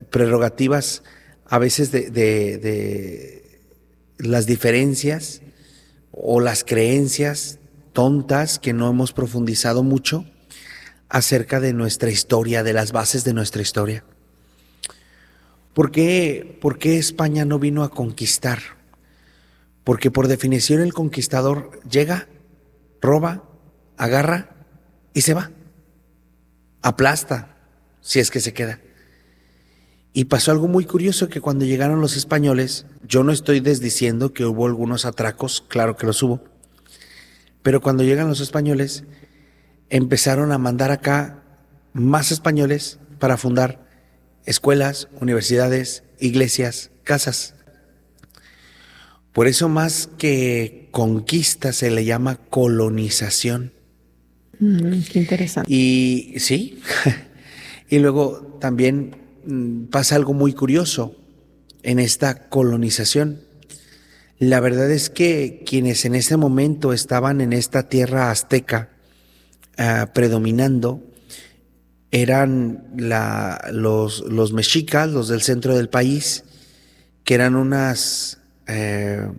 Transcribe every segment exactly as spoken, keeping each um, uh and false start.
prerrogativas, a veces de, de, de las diferencias o las creencias tontas que no hemos profundizado mucho acerca de nuestra historia, de las bases de nuestra historia. ¿Por qué, por qué España no vino a conquistar? Porque por definición el conquistador llega, roba, agarra y se va. Aplasta, si es que se queda. Y pasó algo muy curioso, que cuando llegaron los españoles, yo no estoy desdiciendo que hubo algunos atracos, claro que los hubo, pero cuando llegan los españoles, empezaron a mandar acá más españoles para fundar escuelas, universidades, iglesias, casas. Por eso más que conquista se le llama colonización. Mm, qué interesante. Y sí, y luego también mm, pasa algo muy curioso en esta colonización. La verdad es que quienes en ese momento estaban en esta tierra azteca uh, predominando eran la, los, los mexicas, los del centro del país, que eran unas eh,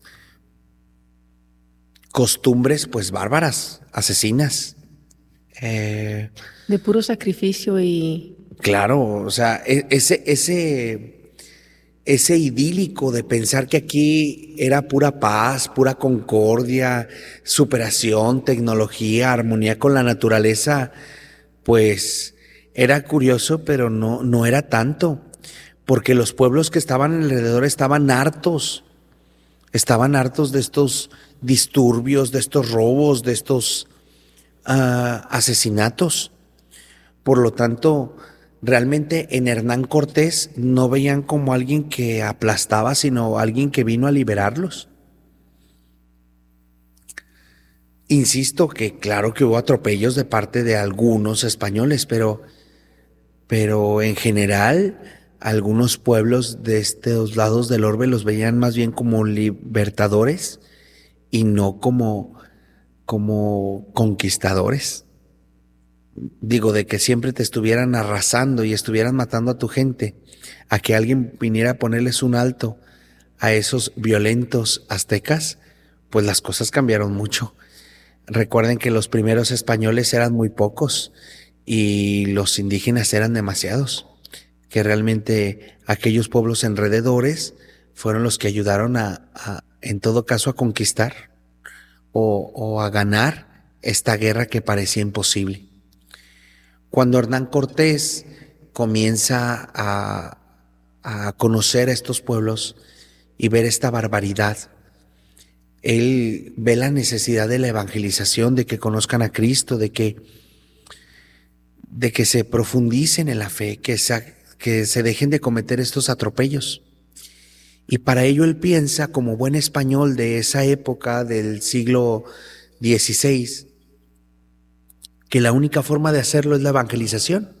costumbres pues bárbaras, asesinas. Eh, De puro sacrificio y... Claro, o sea, ese, ese, ese idílico de pensar que aquí era pura paz, pura concordia, superación, tecnología, armonía con la naturaleza, pues era curioso, pero no, no era tanto, porque los pueblos que estaban alrededor estaban hartos, estaban hartos de estos disturbios, de estos robos, de estos uh, asesinatos. Por lo tanto, realmente en Hernán Cortés no veían como alguien que aplastaba, sino alguien que vino a liberarlos. Insisto que claro que hubo atropellos de parte de algunos españoles, pero, pero en general algunos pueblos de estos lados del orbe los veían más bien como libertadores y no como, como conquistadores. Digo, de que siempre te estuvieran arrasando y estuvieran matando a tu gente, a que alguien viniera a ponerles un alto a esos violentos aztecas, pues las cosas cambiaron mucho. Recuerden que los primeros españoles eran muy pocos y los indígenas eran demasiados, que realmente aquellos pueblos alrededores fueron los que ayudaron a, a en todo caso, a conquistar o, o a ganar esta guerra que parecía imposible. Cuando Hernán Cortés comienza a, a conocer a estos pueblos y ver esta barbaridad, él ve la necesidad de la evangelización, de que conozcan a Cristo, de que, de que se profundicen en la fe, que se, que se dejen de cometer estos atropellos. Y para ello él piensa, como buen español de esa época del siglo dieciséis, que la única forma de hacerlo es la evangelización.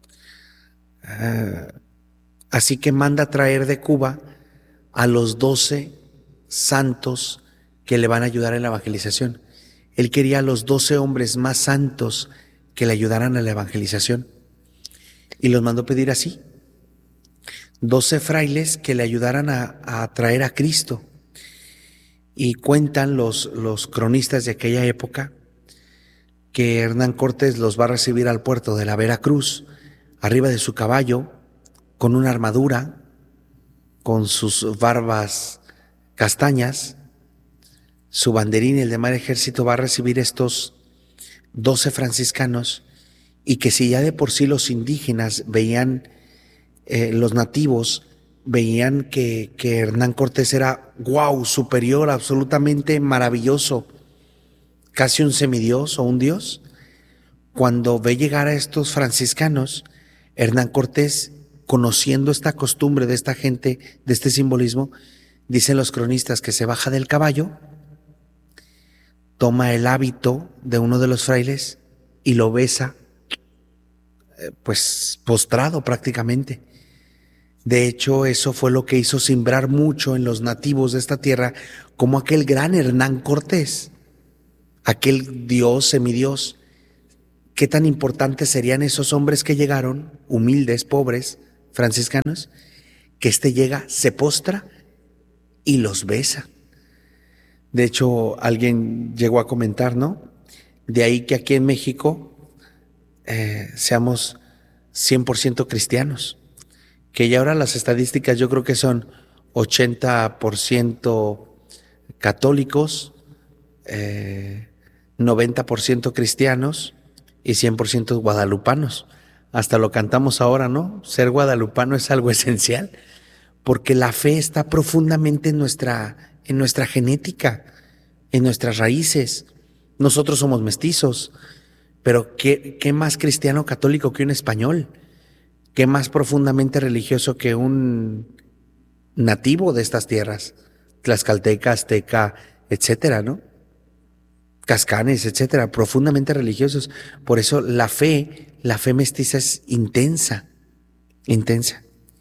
Uh, así que manda traer de Cuba a los doce santos que le van a ayudar en la evangelización. Él quería a los doce hombres más santos que le ayudaran a la evangelización. Y los mandó pedir así: doce frailes que le ayudaran a, a traer a Cristo. Y cuentan los, los cronistas de aquella época que Hernán Cortés los va a recibir al puerto de la Veracruz, arriba de su caballo, con una armadura, con sus barbas castañas, su banderín y el demás ejército va a recibir estos doce franciscanos, y que si ya de por sí los indígenas veían, eh, los nativos veían que, que Hernán Cortés era wow, superior, absolutamente maravilloso, casi un semidios o un dios, cuando ve llegar a estos franciscanos, Hernán Cortés, conociendo esta costumbre de esta gente, de este simbolismo, dicen los cronistas que se baja del caballo, toma el hábito de uno de los frailes y lo besa, pues postrado prácticamente. De hecho, eso fue lo que hizo simbrar mucho en los nativos de esta tierra como aquel gran Hernán Cortés, aquel dios, semidios. ¿Qué tan importantes serían esos hombres que llegaron, humildes, pobres, franciscanos, que éste llega, se postra y los besa. De hecho, alguien llegó a comentar, ¿no? De ahí que aquí en México eh, seamos cien por ciento cristianos, que ya ahora las estadísticas yo creo que son ochenta por ciento católicos, eh, noventa por ciento cristianos y cien por ciento guadalupanos. Hasta lo cantamos ahora, ¿no? Ser guadalupano es algo esencial, porque la fe está profundamente en nuestra, en nuestra genética, en nuestras raíces. Nosotros somos mestizos, pero ¿qué, qué más cristiano católico que un español? ¿Qué más profundamente religioso que un nativo de estas tierras? Tlaxcalteca, azteca, etcétera, ¿no? Cascanes, etcétera, profundamente religiosos. Por eso la fe, la fe mestiza es intensa, intensa.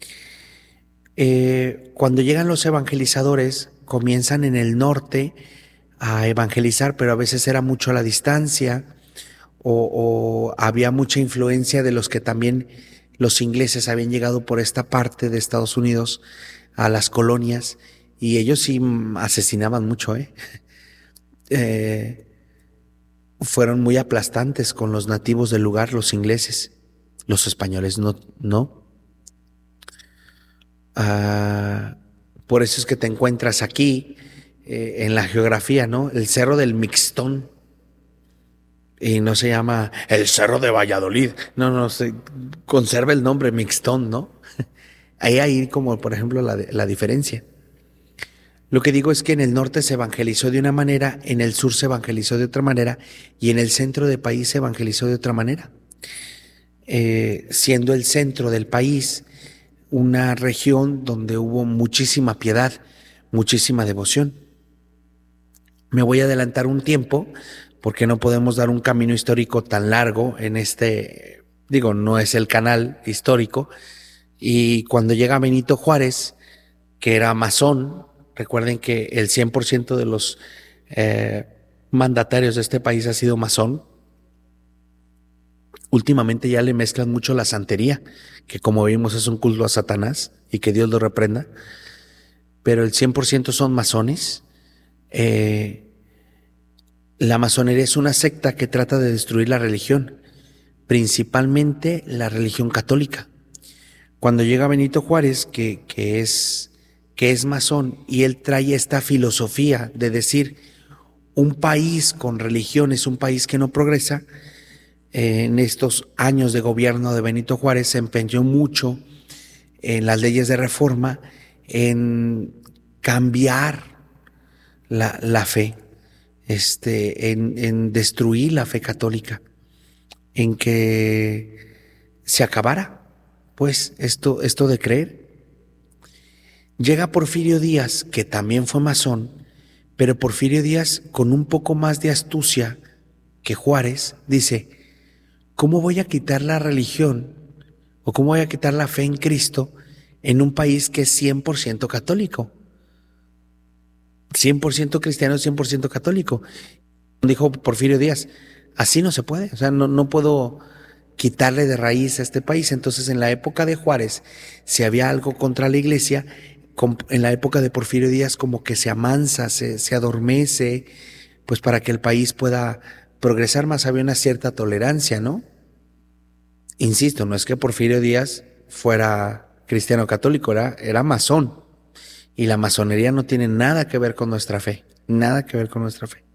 Eh, cuando llegan los evangelizadores, comienzan en el norte a evangelizar, pero a veces era mucho a la distancia, o, o había mucha influencia de los que también los ingleses habían llegado por esta parte de Estados Unidos a las colonias, y ellos sí asesinaban mucho, ¿eh? eh fueron muy aplastantes con los nativos del lugar, los ingleses. Los españoles no, no. Ah, por eso es que te encuentras aquí, eh, en la geografía, ¿no? El Cerro del Mixtón. Y no se llama el Cerro de Valladolid. No, no, se conserva el nombre Mixtón, ¿no? Ahí hay como, por ejemplo, la, la diferencia. Lo que digo es que en el norte se evangelizó de una manera, en el sur se evangelizó de otra manera y en el centro del país se evangelizó de otra manera. Eh, siendo el centro del país una región donde hubo muchísima piedad, muchísima devoción. Me voy a adelantar un tiempo porque no podemos dar un camino histórico tan largo en este, digo, no es el canal histórico. Y cuando llega Benito Juárez, que era masón, recuerden que el cien por ciento de los eh, mandatarios de este país ha sido masón. Últimamente ya le mezclan mucho la santería, que como vimos es un culto a Satanás y que Dios lo reprenda. Pero el cien por ciento son masones. Eh, la masonería es una secta que trata de destruir la religión, principalmente la religión católica. Cuando llega Benito Juárez, que, que es... que es masón, y él trae esta filosofía de decir un país con religión es un país que no progresa. Eh, en estos años de gobierno de Benito Juárez se empeñó mucho en las leyes de reforma, en cambiar la, la fe, este, en, en destruir la fe católica, en que se acabara pues esto, esto de creer. Llega Porfirio Díaz, que también fue masón, pero Porfirio Díaz, con un poco más de astucia que Juárez, dice, ¿cómo voy a quitar la religión o cómo voy a quitar la fe en Cristo en un país que es cien por ciento católico? cien por ciento cristiano, cien por ciento católico. Dijo Porfirio Díaz, así no se puede, o sea, no, no puedo quitarle de raíz a este país. Entonces, en la época de Juárez, si había algo contra la iglesia, en la época de Porfirio Díaz como que se amansa, se, se adormece, pues para que el país pueda progresar más. Había una cierta tolerancia, ¿no? Insisto, no es que Porfirio Díaz fuera cristiano católico, era, era masón. Y la masonería no tiene nada que ver con nuestra fe, nada que ver con nuestra fe.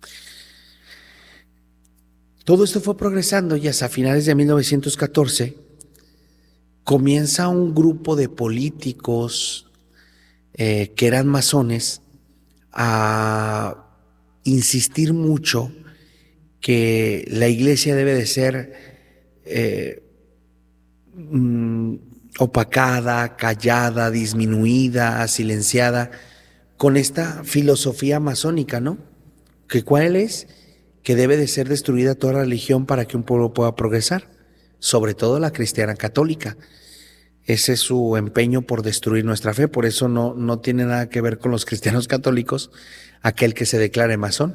Todo esto fue progresando y hasta finales de mil novecientos catorce comienza un grupo de políticos eh, que eran masones a insistir mucho que la iglesia debe de ser eh, mm, opacada, callada, disminuida, silenciada, con esta filosofía masónica, ¿no? ¿Que cuál es? Que debe de ser destruida toda religión para que un pueblo pueda progresar, sobre todo la cristiana católica. Ese es su empeño por destruir nuestra fe. Por eso no, no tiene nada que ver con los cristianos católicos aquel que se declare masón.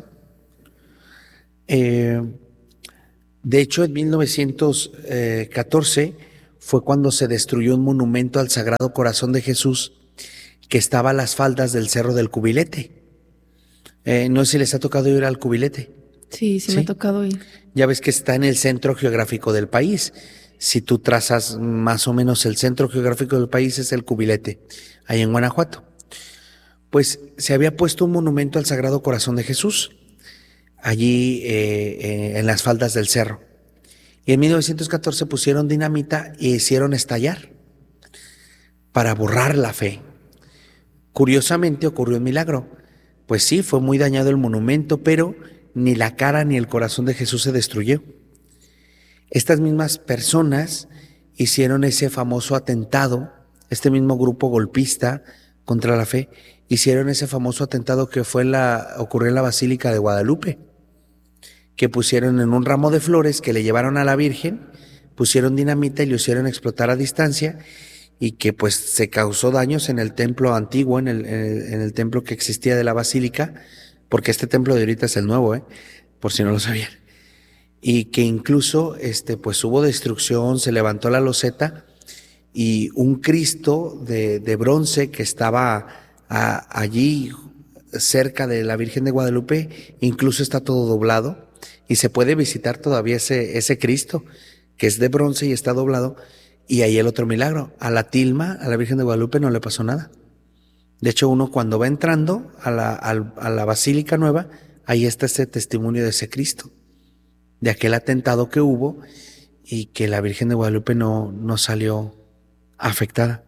Eh, de hecho, en mil novecientos catorce fue cuando se destruyó un monumento al Sagrado Corazón de Jesús que estaba a las faldas del Cerro del Cubilete. Eh, no sé si les ha tocado ir al Cubilete. Sí, sí, ¿Sí? me ha tocado ir. Ya ves que está en el centro geográfico del país. Si tú trazas más o menos el centro geográfico del país, es el Cubilete, ahí en Guanajuato. Pues se había puesto un monumento al Sagrado Corazón de Jesús, allí eh, eh, en las faldas del cerro. Y en mil novecientos catorce pusieron dinamita e hicieron estallar para borrar la fe. Curiosamente ocurrió un milagro. Pues sí, fue muy dañado el monumento, pero ni la cara ni el corazón de Jesús se destruyó. Estas mismas personas hicieron ese famoso atentado, este mismo grupo golpista contra la fe, hicieron ese famoso atentado que fue la, ocurrió en la Basílica de Guadalupe, que pusieron en un ramo de flores que le llevaron a la Virgen, pusieron dinamita y lo hicieron explotar a distancia, y que pues se causó daños en el templo antiguo, en el, en el, en el templo que existía de la Basílica, porque este templo de ahorita es el nuevo, ¿eh? Por si no lo sabían. Y que incluso este, pues hubo destrucción, se levantó la loseta y un Cristo de, de bronce que estaba a, allí cerca de la Virgen de Guadalupe, incluso está todo doblado y se puede visitar todavía ese, ese Cristo que es de bronce y está doblado. Y ahí el otro milagro, a la tilma, a la Virgen de Guadalupe no le pasó nada. De hecho, uno cuando va entrando a la, a, a la Basílica Nueva, ahí está ese testimonio de ese Cristo, de aquel atentado que hubo y que la Virgen de Guadalupe no, no salió afectada.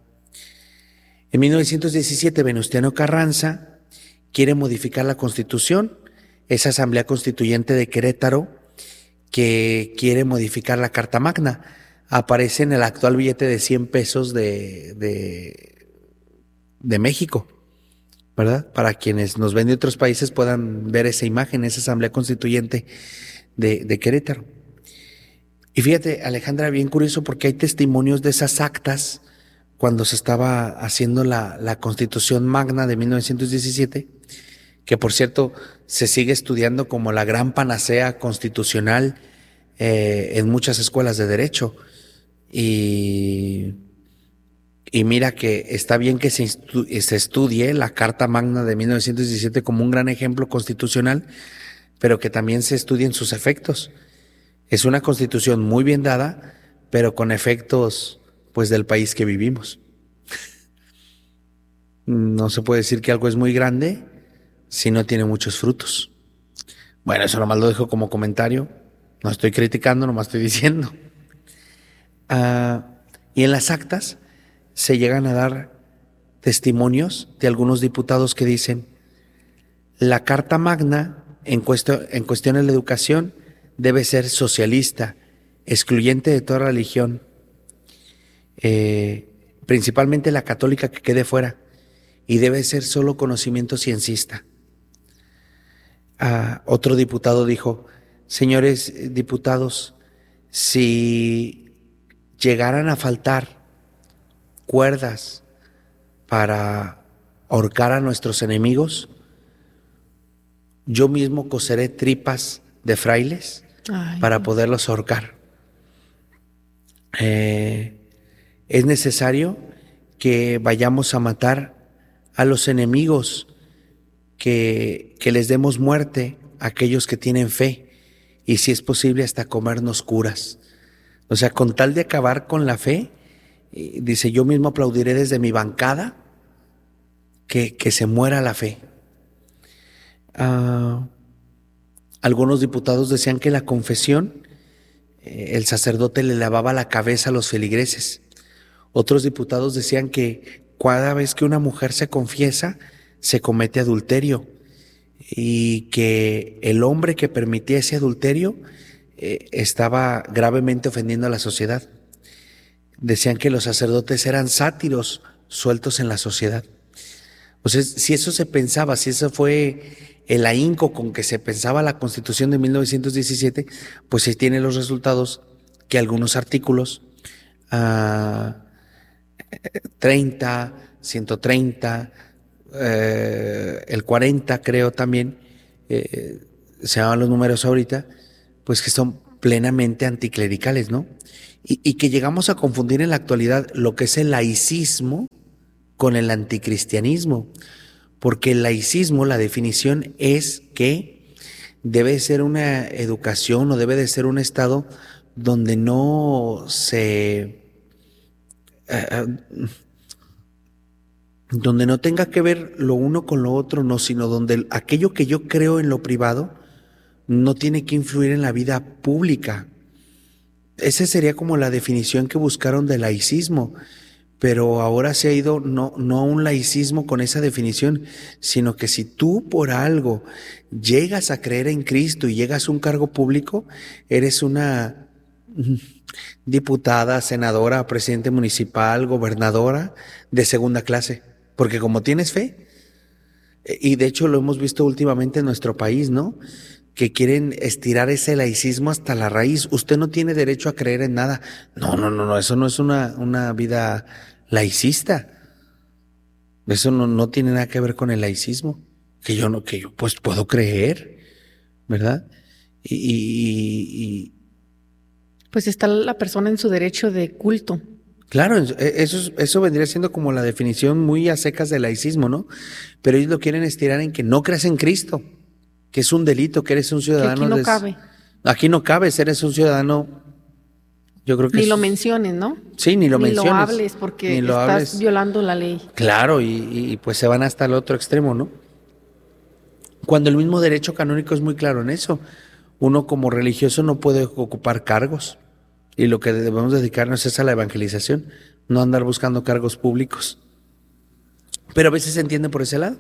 En mil novecientos diecisiete, Venustiano Carranza quiere modificar la Constitución, esa Asamblea Constituyente de Querétaro que quiere modificar la Carta Magna. Aparece en el actual billete de cien pesos de, de, de México, ¿verdad? Para quienes nos ven de otros países puedan ver esa imagen, esa Asamblea Constituyente de, de Querétaro. Y fíjate, Alejandra, bien curioso porque hay testimonios de esas actas cuando se estaba haciendo la, la Constitución Magna de mil novecientos diecisiete, que por cierto se sigue estudiando como la gran panacea constitucional eh, en muchas escuelas de derecho. Y, y mira que está bien que se, estu, se estudie la Carta Magna de mil novecientos diecisiete como un gran ejemplo constitucional, pero que también se estudien sus efectos. Es una constitución muy bien dada, pero con efectos pues del país que vivimos. No se puede decir que algo es muy grande si no tiene muchos frutos. Bueno, eso nomás lo dejo como comentario. No estoy criticando, nomás estoy diciendo. Uh, y en las actas se llegan a dar testimonios de algunos diputados que dicen: la Carta Magna en, cuesto, en cuestión de la educación debe ser socialista, excluyente de toda religión, eh, principalmente la católica que quede fuera, y debe ser solo conocimiento ciencista. Uh, otro diputado dijo: señores diputados, si llegaran a faltar cuerdas para ahorcar a nuestros enemigos, yo mismo coseré tripas de frailes Ay, para poderlos ahorcar. Eh, es necesario que vayamos a matar a los enemigos, que, que les demos muerte a aquellos que tienen fe, y si es posible hasta comernos curas. O sea, con tal de acabar con la fe, dice, yo mismo aplaudiré desde mi bancada que, que se muera la fe. Uh, algunos diputados decían que la confesión, eh, el sacerdote le lavaba la cabeza a los feligreses. Otros diputados decían que cada vez que una mujer se confiesa, se comete adulterio, y que el hombre que permitía ese adulterio eh, estaba gravemente ofendiendo a la sociedad. Decían que los sacerdotes eran sátiros sueltos en la sociedad. O sea, si eso se pensaba, si eso fue el ahínco con que se pensaba la Constitución de mil novecientos diecisiete, pues se tienen los resultados que algunos artículos, uh, treinta, ciento treinta, eh, el cuarenta creo también, eh, se llaman los números ahorita, pues que son plenamente anticlericales, ¿no? y, y que llegamos a confundir en la actualidad lo que es el laicismo con el anticristianismo, porque el laicismo, la definición es que debe ser una educación o debe de ser un estado donde no se... Uh, donde no tenga que ver lo uno con lo otro, no, sino donde aquello que yo creo en lo privado no tiene que influir en la vida pública. Esa sería como la definición que buscaron de laicismo, pero ahora se ha ido no, no a un laicismo con esa definición, sino que si tú por algo llegas a creer en Cristo y llegas a un cargo público, eres una diputada, senadora, presidente municipal, gobernadora de segunda clase, porque como tienes fe, y de hecho lo hemos visto últimamente en nuestro país, ¿no?, que quieren estirar ese laicismo hasta la raíz. Usted no tiene derecho a creer en nada. No, no, no, no, eso no es una, una vida laicista. Eso no, no tiene nada que ver con el laicismo. Que yo no, que yo pues puedo creer, ¿verdad? Y, y, y pues está la persona en su derecho de culto. Claro, eso, eso vendría siendo como la definición muy a secas del laicismo, ¿no? Pero ellos lo quieren estirar en que no creas en Cristo, que es un delito, que eres un ciudadano. Que aquí no des... cabe. Aquí no cabes, eres un ciudadano. Yo creo que ni es... lo menciones, ¿no? Sí, ni lo ni menciones. Ni lo hables porque ni lo estás hables. violando la ley. Claro, y, y pues se van hasta el otro extremo, ¿no? Cuando el mismo derecho canónico es muy claro en eso. Uno como religioso no puede ocupar cargos. Y lo que debemos dedicarnos es a la evangelización, no andar buscando cargos públicos. Pero a veces se entiende por ese lado.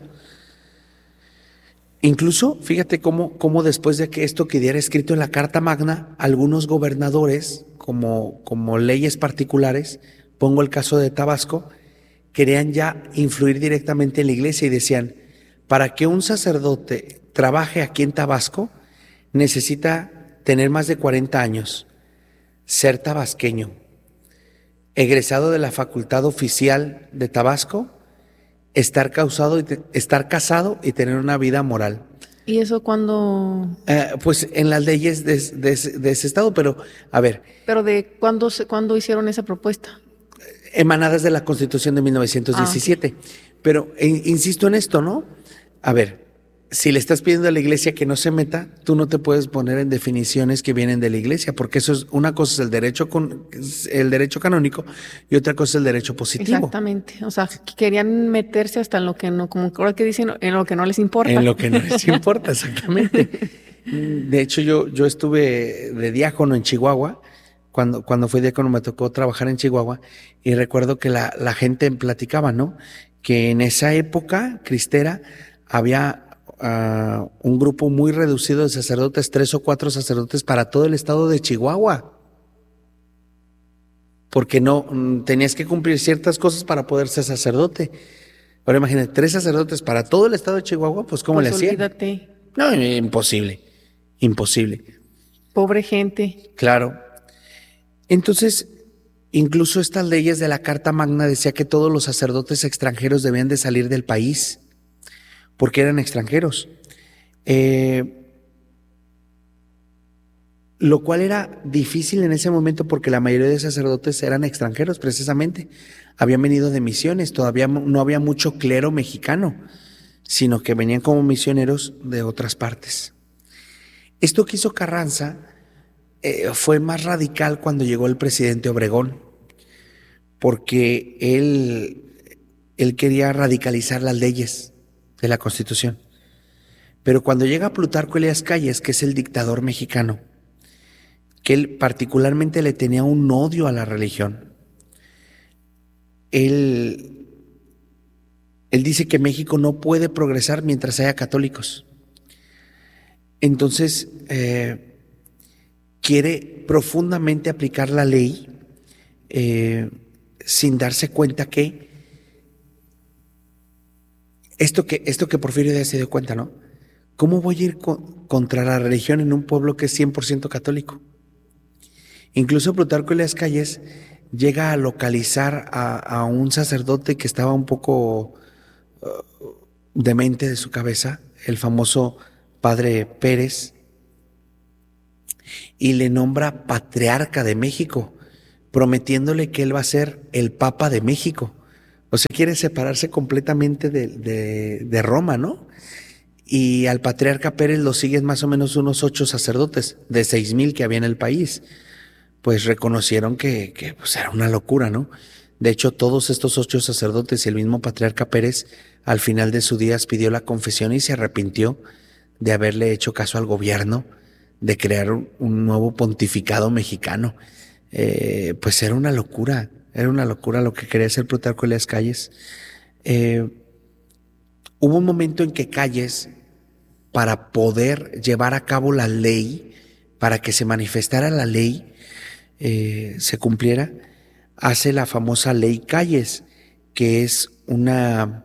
Incluso, fíjate cómo, cómo después de que esto quedara escrito en la Carta Magna, algunos gobernadores, como, como leyes particulares, pongo el caso de Tabasco, querían ya influir directamente en la iglesia y decían, para que un sacerdote trabaje aquí en Tabasco, necesita tener más de cuarenta años, ser tabasqueño, egresado de la Facultad Oficial de Tabasco, estar causado y te, estar casado y tener una vida moral. ¿Y eso cuándo? Eh, pues en las leyes de, de, de ese estado, pero a ver. ¿Pero de cuándo, cuándo hicieron esa propuesta? Emanadas de la Constitución de mil novecientos diecisiete. Ah, okay. Pero eh, insisto en esto, ¿no? A ver, si le estás pidiendo a la iglesia que no se meta, tú no te puedes poner en definiciones que vienen de la iglesia, porque eso es una cosa es el derecho con el derecho canónico y otra cosa es el derecho positivo. Exactamente, o sea, querían meterse hasta en lo que no, como ahora que dicen, en lo que no les importa. En lo que no les importa, exactamente. De hecho, yo, yo estuve de diácono en Chihuahua. Cuando, cuando fui diácono me tocó trabajar en Chihuahua y recuerdo que la, la gente platicaba, ¿no? Que en esa época cristera había Uh, un grupo muy reducido de sacerdotes, tres o cuatro sacerdotes para todo el estado de Chihuahua, porque no mm, tenías que cumplir ciertas cosas para poder ser sacerdote. Ahora imagínate, tres sacerdotes para todo el estado de Chihuahua, pues ¿cómo pues le hacían? Olvídate. No, imposible, imposible. Pobre gente. Claro. Entonces, incluso estas leyes de la Carta Magna decía que todos los sacerdotes extranjeros debían de salir del país, porque eran extranjeros, eh, lo cual era difícil en ese momento porque la mayoría de sacerdotes eran extranjeros precisamente, habían venido de misiones, todavía no había mucho clero mexicano, sino que venían como misioneros de otras partes. Esto que hizo Carranza eh, fue más radical cuando llegó el presidente Obregón, porque él, él quería radicalizar las leyes de la Constitución. Pero cuando llega Plutarco Elías Calles, que es el dictador mexicano, que él particularmente le tenía un odio a la religión, él, él dice que México no puede progresar mientras haya católicos. Entonces, eh, quiere profundamente aplicar la ley eh, sin darse cuenta que Esto que, esto que Porfirio Díaz se dio cuenta, ¿no? ¿Cómo voy a ir con, contra la religión en un pueblo que es cien por ciento católico? Incluso Plutarco Elías Calles llega a localizar a, a un sacerdote que estaba un poco uh, demente de su cabeza, el famoso padre Pérez, y le nombra patriarca de México, prometiéndole que él va a ser el Papa de México. O sea, quiere separarse completamente de, de, de Roma, ¿no? Y al patriarca Pérez lo siguen más o menos unos ocho sacerdotes de seis mil que había en el país. Pues reconocieron que, que pues era una locura, ¿no? De hecho, todos estos ocho sacerdotes y el mismo patriarca Pérez, al final de sus días pidió la confesión y se arrepintió de haberle hecho caso al gobierno, de crear un, un nuevo pontificado mexicano. Eh, pues era una locura, era una locura lo que quería hacer Plutarco Elías Calles. Eh, hubo un momento en que Calles, para poder llevar a cabo la ley, para que se manifestara la ley, eh, se cumpliera, hace la famosa ley Calles, que es una,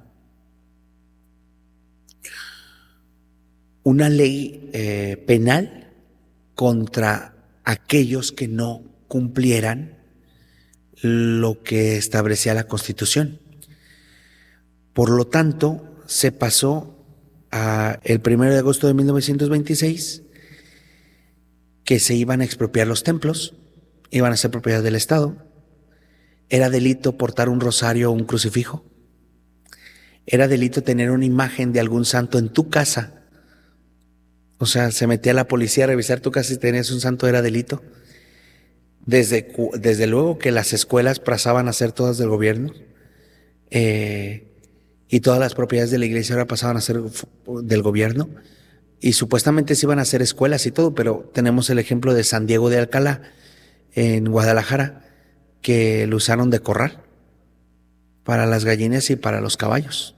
una ley eh, penal contra aquellos que no cumplieran lo que establecía la Constitución. Por lo tanto, se pasó a el primero de agosto de mil novecientos veintiséis que se iban a expropiar los templos, iban a ser propiedad del Estado. Era delito portar un rosario o un crucifijo. Era delito tener una imagen de algún santo en tu casa. O sea, se metía la policía a revisar tu casa y tenías un santo, era delito. Desde, desde luego que las escuelas pasaban a ser todas del gobierno, eh, y todas las propiedades de la iglesia ahora pasaban a ser del gobierno, y supuestamente se iban a hacer escuelas y todo, pero tenemos el ejemplo de San Diego de Alcalá, en Guadalajara, que lo usaron de corral para las gallinas y para los caballos.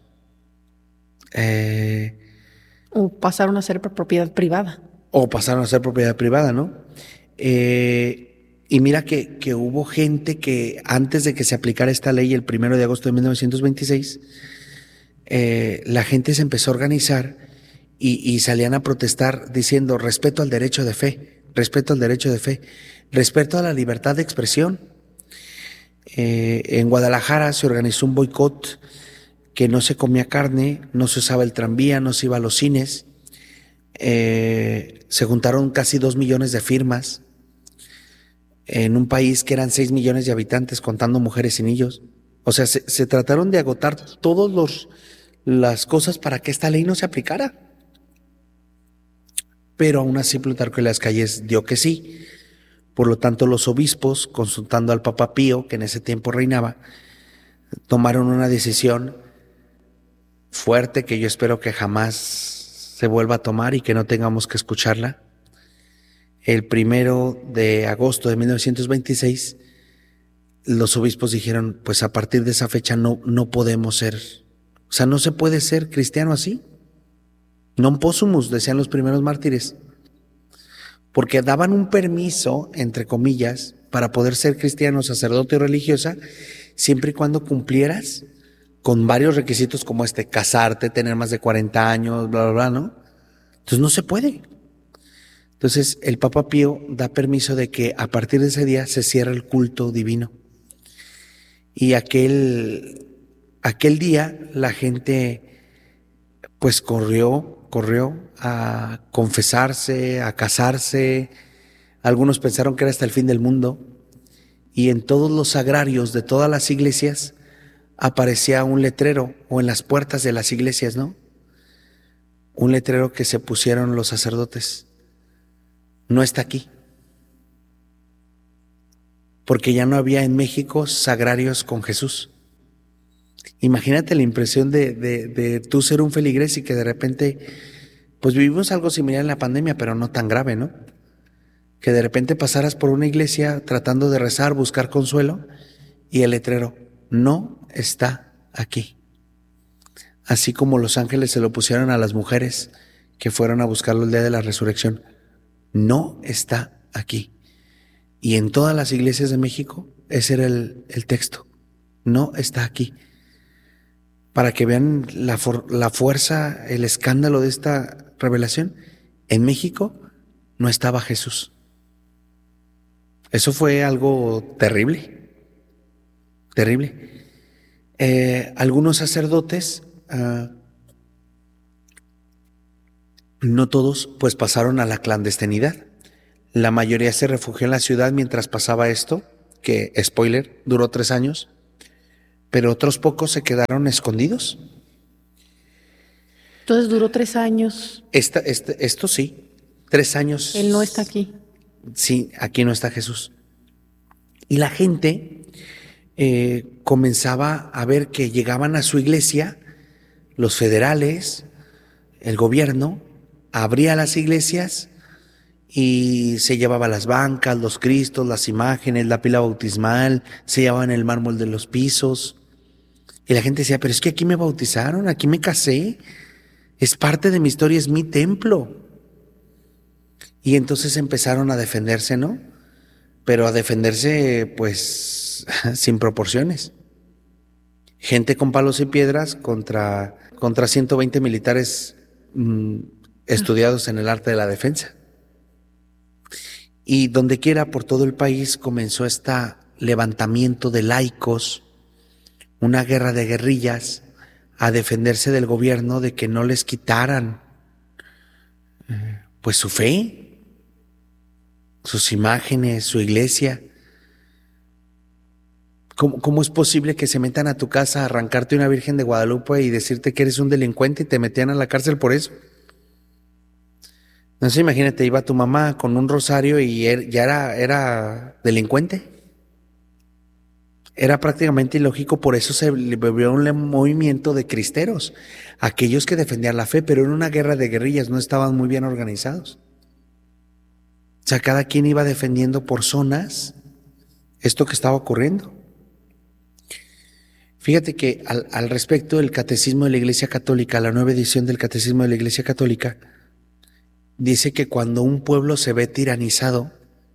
Eh, o pasaron a ser propiedad privada. O pasaron a ser propiedad privada, ¿no? Eh, y mira que, que hubo gente que antes de que se aplicara esta ley el primero de agosto de mil novecientos veintiséis, eh, la gente se empezó a organizar y, y salían a protestar diciendo respeto al derecho de fe, respeto al derecho de fe, respeto a la libertad de expresión. Eh, en Guadalajara se organizó un boicot, que no se comía carne, no se usaba el tranvía, no se iba a los cines. Eh, se juntaron casi dos millones de firmas en un país que eran seis millones de habitantes, contando mujeres y niños. O sea, se, se trataron de agotar todas los, las cosas para que esta ley no se aplicara. Pero aún así Plutarco Elías Calles dio que sí. Por lo tanto, los obispos, consultando al Papa Pío, que en ese tiempo reinaba, tomaron una decisión fuerte que yo espero que jamás se vuelva a tomar y que no tengamos que escucharla. El primero de agosto de mil novecientos veintiséis, los obispos dijeron, pues a partir de esa fecha no, no podemos ser, o sea, no se puede ser cristiano así. Non possumus, decían los primeros mártires, porque daban un permiso, entre comillas, para poder ser cristiano, sacerdote o religiosa, siempre y cuando cumplieras con varios requisitos como este, casarte, tener más de cuarenta años, bla, bla, bla, ¿no? Entonces no se puede. Entonces el Papa Pío da permiso de que a partir de ese día se cierra el culto divino. Y aquel, aquel día la gente pues corrió, corrió a confesarse, a casarse. Algunos pensaron que era hasta el fin del mundo. Y en todos los sagrarios de todas las iglesias aparecía un letrero, o en las puertas de las iglesias, ¿no? Un letrero que se pusieron los sacerdotes. No está aquí. Porque ya no había en México sagrarios con Jesús. Imagínate la impresión de, de, de tú ser un feligrés y que de repente, pues vivimos algo similar en la pandemia, pero no tan grave, ¿no? Que de repente pasaras por una iglesia tratando de rezar, buscar consuelo, y el letrero, no está aquí. Así como los ángeles se lo pusieron a las mujeres que fueron a buscarlo el día de la resurrección, no está aquí. Y en todas las iglesias de México, ese era el, el texto, no está aquí. Para que vean la, for, la fuerza, el escándalo de esta revelación, en México no estaba Jesús. Eso fue algo terrible, terrible. Eh, algunos sacerdotes, uh, no todos, pues pasaron a la clandestinidad. La mayoría se refugió en la ciudad mientras pasaba esto, que, spoiler, duró tres años, pero otros pocos se quedaron escondidos. Entonces duró tres años. Esta, este, esto sí, tres años. Él no está aquí. Sí, aquí no está Jesús. Y la gente eh, comenzaba a ver que llegaban a su iglesia los federales, el gobierno, abría las iglesias y se llevaba las bancas, los cristos, las imágenes, la pila bautismal, se llevaban el mármol de los pisos. Y la gente decía, pero es que aquí me bautizaron, aquí me casé, es parte de mi historia, es mi templo. Y entonces empezaron a defenderse, ¿no? Pero a defenderse, pues, sin proporciones. Gente con palos y piedras contra, contra ciento veinte militares mmm, estudiados en el arte de la defensa. Y donde quiera por todo el país comenzó este levantamiento de laicos, una guerra de guerrillas, a defenderse del gobierno de que no les quitaran pues su fe, sus imágenes, su iglesia. ¿Cómo, ¿Cómo es posible que se metan a tu casa a arrancarte una Virgen de Guadalupe y decirte que eres un delincuente y te metían a la cárcel por eso? No sé, imagínate, iba tu mamá con un rosario y er, ya era, era delincuente. Era prácticamente ilógico, por eso se volvió un movimiento de cristeros, aquellos que defendían la fe, pero en una guerra de guerrillas, no estaban muy bien organizados. O sea, cada quien iba defendiendo por zonas esto que estaba ocurriendo. Fíjate que al, al respecto del Catecismo de la Iglesia Católica, la nueva edición del Catecismo de la Iglesia Católica, dice que cuando un pueblo se ve tiranizado,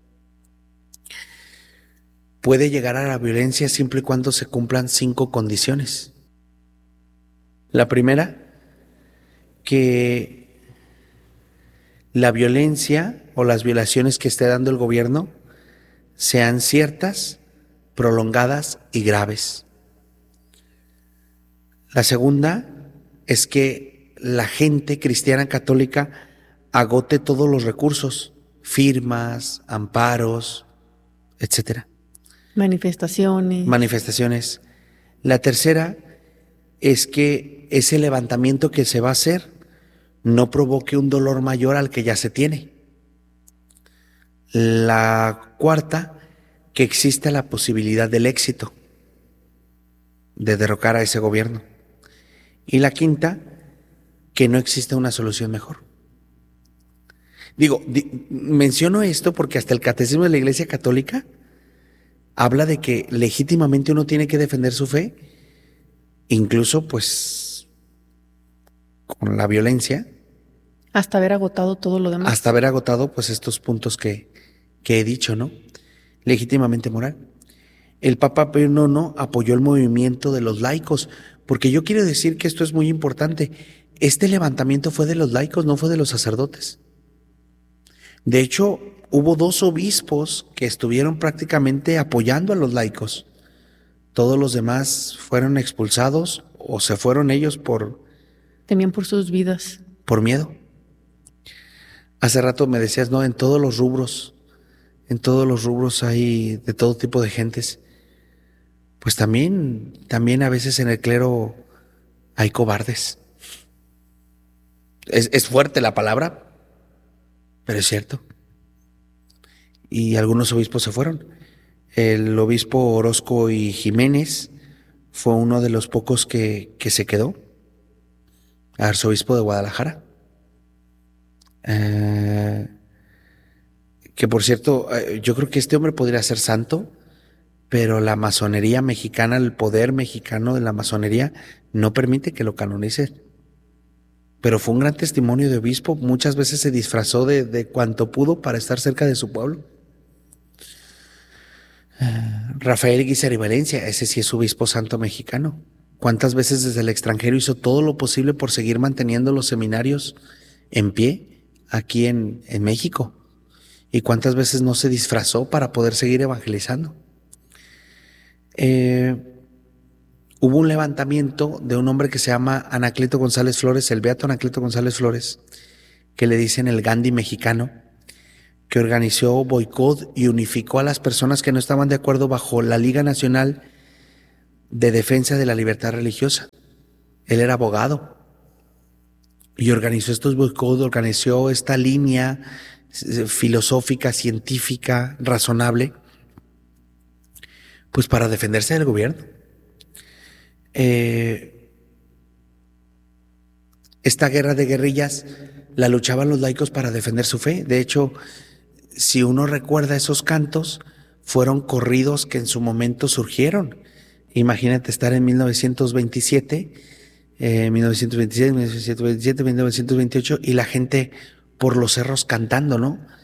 puede llegar a la violencia siempre y cuando se cumplan cinco condiciones. La primera, que la violencia o las violaciones que esté dando el gobierno sean ciertas, prolongadas y graves. La segunda es que la gente cristiana católica agote todos los recursos, firmas, amparos, etcétera. Manifestaciones. Manifestaciones. La tercera es que ese levantamiento que se va a hacer no provoque un dolor mayor al que ya se tiene. La cuarta, que exista la posibilidad del éxito de derrocar a ese gobierno. Y la quinta, que no exista una solución mejor. Digo, di, menciono esto porque hasta el Catecismo de la Iglesia Católica habla de que legítimamente uno tiene que defender su fe, incluso pues con la violencia. Hasta haber agotado todo lo demás. Hasta haber agotado pues estos puntos que, que he dicho, ¿no? Legítimamente moral. El Papa Pío noveno apoyó el movimiento de los laicos, porque yo quiero decir que esto es muy importante. Este levantamiento fue de los laicos, no fue de los sacerdotes. De hecho, hubo dos obispos que estuvieron prácticamente apoyando a los laicos. Todos los demás fueron expulsados o se fueron ellos por... Temían por sus vidas. Por miedo. Hace rato me decías, no, en todos los rubros, en todos los rubros hay de todo tipo de gentes. Pues también, también a veces en el clero hay cobardes. Es, es fuerte la palabra, pero es cierto. Y algunos obispos se fueron. El obispo Orozco y Jiménez fue uno de los pocos que, que se quedó, arzobispo de Guadalajara. Eh, que por cierto, eh, yo creo que este hombre podría ser santo, pero la masonería mexicana, el poder mexicano de la masonería, no permite que lo canonicen. Pero fue un gran testimonio de obispo, muchas veces se disfrazó de, de cuanto pudo para estar cerca de su pueblo. Uh, Rafael Guízar y Valencia, ese sí es obispo santo mexicano. ¿Cuántas veces desde el extranjero hizo todo lo posible por seguir manteniendo los seminarios en pie aquí en, en México? ¿Y cuántas veces no se disfrazó para poder seguir evangelizando? Eh, hubo un levantamiento de un hombre que se llama Anacleto González Flores, el beato Anacleto González Flores, que le dicen el Gandhi mexicano, que organizó boicot y unificó a las personas que no estaban de acuerdo bajo la Liga Nacional de Defensa de la Libertad Religiosa. Él era abogado y organizó estos boicots, organizó esta línea filosófica, científica, razonable, pues para defenderse del gobierno. Eh, esta guerra de guerrillas la luchaban los laicos para defender su fe. De hecho, si uno recuerda esos cantos, fueron corridos que en su momento surgieron. Imagínate estar en mil novecientos veintisiete, eh, mil novecientos veintisiete, mil novecientos veintisiete, mil novecientos veintiocho y la gente por los cerros cantando, ¿no?